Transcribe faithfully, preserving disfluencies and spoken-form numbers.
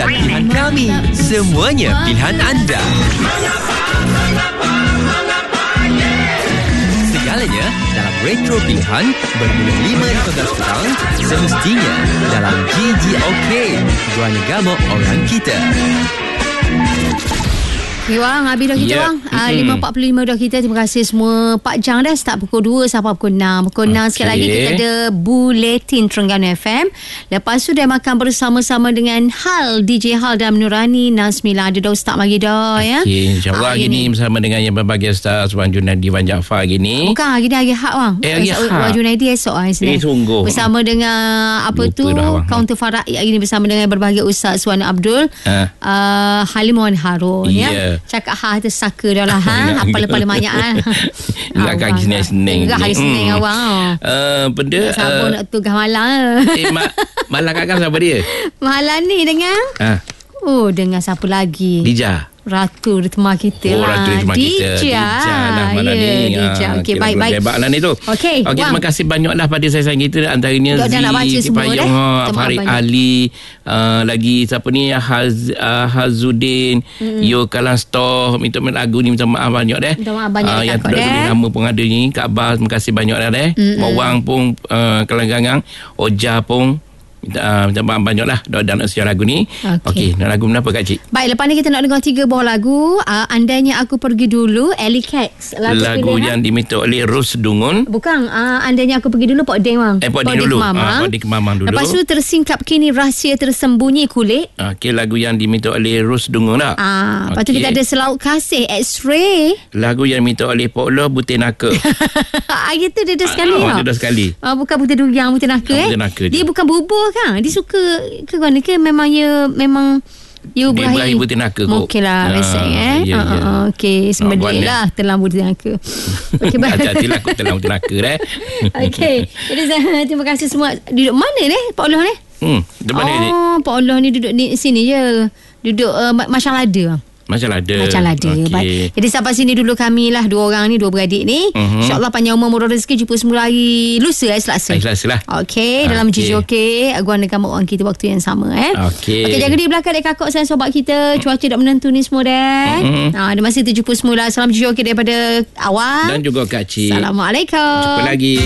Pilihan kami, semuanya pilihan anda. Segalanya dalam Retro Pilihan bermula lima lima belas petang, semestinya dalam G G OK, Guana Gamo Orang Kita. Okay, Wang, habis dah kita, yeah. Wang. Uh, lima empat puluh lima dah kita. Terima kasih semua. Pak Jang dah start pukul dua sampai pukul enam. Pukul okay. enam sekali lagi kita ada Buletin Terengganu F M. Lepas tu dia makan bersama-sama dengan Hal, D J Hal dan Nurani Nazmila. Ada dah start lagi dah, ya. Okay, insyaAllah hari ni bersama dengan yang berbagai stars Wan Junaidi, Wan Jaafar hari ni. Bukan, hari ni hari Hak, Wang. Eh, hari Hak. Wan Junaidi esok. Eh, sungguh. Bersama dengan apa Lupa tu, dah, Kaunter Farah hari ni bersama dengan berbagai Ustaz Suwan Abdul. Ha. Uh, Halim Wan Harun, yeah. ya. Cakap ha tu saka dah lah, ha. Apa-apa banyak ah. Ingat hari Senin. Ingat hari Senin hmm. awang. Uh, benda Sabar uh, nak tugas malam. Eh ma- malam kakak siapa dia? Malam ni dengan Ha. Oh, dengan siapa lagi? Dija. Ratu Ritma kita oh, lah. Ratu Ritma kita. Dija lah malam yeah, ni. Dija. Okey, baik-baik. Hebat lah ni tu. Okey, okay, terima kasih banyaklah pada sayang kita. Antaranya Dok, Z, Kipayung, Farid Ali, uh, lagi siapa ni, Haz, uh, Hazuddin, mm-hmm. Yo Kalan Store. Minta lagu ni, minta maaf banyak deh. Minta maaf banyak uh, yang tidak tulis nama pun ada ni. Kak Bas, terima kasih banyak dah deh. Mm-hmm. Mawang pun, uh, Kelanggangang, Oja pun. Minta, uh, minta maaf banyak lah dan nak siar lagu ni. Okey, okay, nak lagu kenapa Kak Cik? Baik, lepas ni kita nak dengar tiga buah lagu. uh, Andainya Aku Pergi Dulu, Ellie Cax. Lagu, lagu yang diminta oleh Ros Dungun. Bukan, uh, Andainya Aku Pergi Dulu Pok Deng, Bang. Eh, Pok Deng dulu. Ah, Pok Deng Kemamang dulu. Lepas tu Tersingkap Kini Rahsia Tersembunyi Kulit. Okey, lagu yang diminta oleh Ros Dungun tak? Ah, lepas tu kita ada Selaut Kasih, X-Ray. Lagu yang diminta oleh Pok Loh, Butir Naka. Ah, gitu dia dah sekali. Ah, dia dah sekali. Ah, bukan Butir Duriang, Butir Naka, ah, eh. Naka dia. dia bukan bubur kan? Dia suka ke mana ke memang ya memang you dia berakhir Butir Naka kot. Okey lah, biasa eh. Ya, ya. Uh, Okey, sebenarnya lah telan Butir Naka. Okey, baik. Hati-hatilah aku telan Butir Naka dah. Okey. Jadi terima kasih semua. Duduk mana ni Pak Allah ni? Hmm, di mana ni? Oh, Pak Allah ni duduk di sini je. Duduk uh, Macam Lada. Macam Lada. Macam Lada. Okay. Baik. Jadi sampai sini dulu kami lah, dua orang ni, dua beradik ni. Uh-huh. InsyaAllah panjang umur, murah rezeki, jumpa semula hari lusa, eh, Selasa. Hari Selasa lah. Okey, okay. Dalam G G OK, Guana Gamo Orang Kita waktu yang sama, eh. Okey. Okey, jaga diri belakang dek kakak sayang sobat kita. Cuaca tak menentu ni semua, dek. Uh-huh. Ha, ada masa kita jumpa semula. Salam G G OK daripada awal. Dan juga Kak Cik. Assalamualaikum. Jumpa lagi.